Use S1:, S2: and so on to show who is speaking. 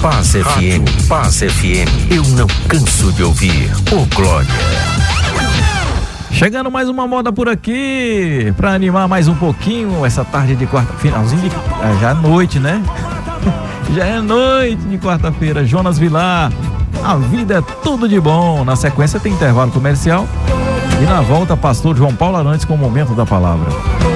S1: Paz FM, Paz FM, eu não canso de ouvir. Ô Glória.
S2: Chegando mais uma moda por aqui, pra animar mais um pouquinho essa tarde de quarta, finalzinho de, já é noite, né? Já é noite de quarta-feira. Jonas Vilar, a vida é tudo de bom. Na sequência tem intervalo comercial e na volta pastor João Paulo Arantes com o momento da palavra.